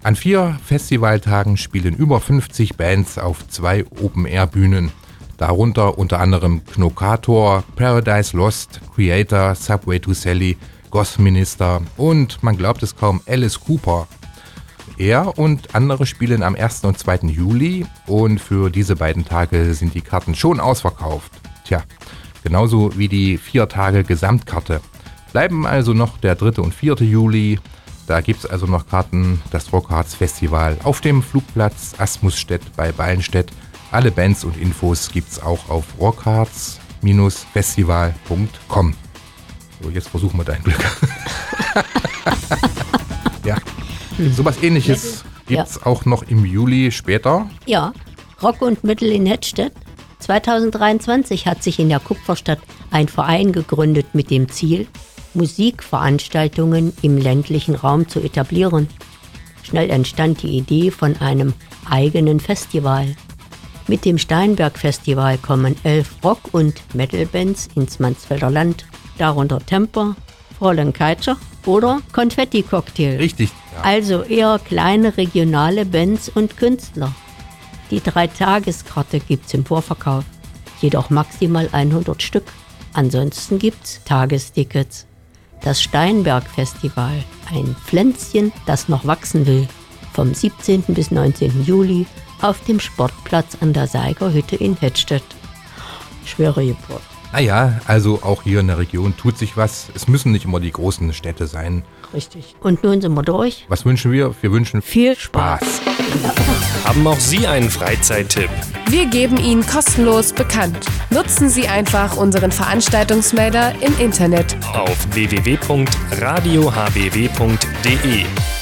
An 4 Festivaltagen spielen über 50 Bands auf 2 Open-Air-Bühnen. Darunter unter anderem Knokator, Paradise Lost, Creator, Subway to Sally, Gothminister und, man glaubt es kaum, Alice Cooper. Er und andere spielen am 1. und 2. Juli und für diese beiden Tage sind die Karten schon ausverkauft. Tja, genauso wie die 4 Tage Gesamtkarte. Bleiben also noch der 3. und 4. Juli. Da gibt es also noch Karten, das Rockharz Festival auf dem Flugplatz Asmusstedt bei Ballenstedt. Alle Bands und Infos gibt's auch auf rockharz-festival.com. So, jetzt versuchen wir dein Glück. Ja, sowas Ähnliches gibt's auch noch im Juli später. Ja, Rock und Metal in Hedstedt. 2023 hat sich in der Kupferstadt ein Verein gegründet mit dem Ziel, Musikveranstaltungen im ländlichen Raum zu etablieren. Schnell entstand die Idee von einem eigenen Festival. Mit dem Steinberg-Festival kommen 11 Rock- und Metal-Bands ins Mansfelder Land, darunter Temper, Fräulein Keitscher oder Konfetti-Cocktail. Richtig. Ja. Also eher kleine regionale Bands und Künstler. Die 3-Tageskarte gibt's im Vorverkauf, jedoch maximal 100 Stück. Ansonsten gibt's Tagestickets. Das Steinberg-Festival, ein Pflänzchen, das noch wachsen will, vom 17. bis 19. Juli auf dem Sportplatz an der Seigerhütte in Hedstedt. Schwere Geburt. Naja, also auch hier in der Region tut sich was. Es müssen nicht immer die großen Städte sein. Richtig. Und nun sind wir durch. Was wünschen wir? Wir wünschen Viel Spaß. Haben auch Sie einen Freizeittipp? Wir geben ihn kostenlos bekannt. Nutzen Sie einfach unseren Veranstaltungsmelder im Internet Auf www.radiohbw.de